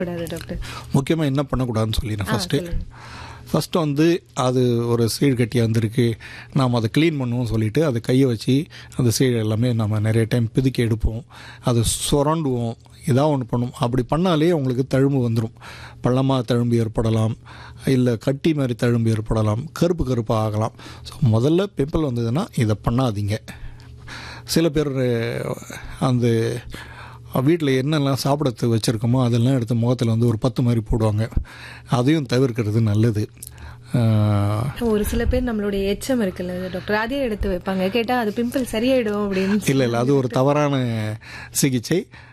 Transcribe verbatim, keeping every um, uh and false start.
கூடாது டாக்டர்? முக்கியமாக என்ன பண்ணக்கூடாதுன்னு சொல்லிடுறேன். ஆ, ஃபஸ்ட்டு சொல்லுங்க. ஃபஸ்ட்டு வந்து அது ஒரு சீழ் கட்டியாக வந்திருக்கு, நாம் அதை க்ளீன் பண்ணுவோம் சொல்லிவிட்டு அதை கையை வச்சு அந்த சீழ் எல்லாமே நம்ம நிறைய டைம் பிதுக்கி எடுப்போம், அதை சுரண்டுவோம், ஏதாவது ஒன்று பண்ணுவோம். அப்படி பண்ணாலே உங்களுக்கு தழும்பு வந்துடும். பள்ளமாக தழும்பு ஏற்படலாம், இல்லை கட்டி மாதிரி தழும்பு ஏற்படலாம், கருப்பு கருப்பாக ஆகலாம். ஸோ முதல்ல பிம்பிள் வந்ததுன்னா இதை பண்ணாதீங்க. சில பேர் அந்த வீட்டில் என்னெல்லாம் சாப்பிட வச்சுருக்கோமோ அதெல்லாம் எடுத்து முகத்தில் வந்து ஒரு பத்து மாதிரி போடுவாங்க. அதையும் தவிர்க்கிறது நல்லது. ஒரு சில பேர் நம்மளுடைய எச்சம் இருக்குல்ல டாக்டர், அதையே எடுத்து வைப்பாங்க. கேட்டால் அது பிம்பிள் சரியாயிடும் அப்படின்னு. இல்லை இல்லை அது ஒரு தவறான சிகிச்சை.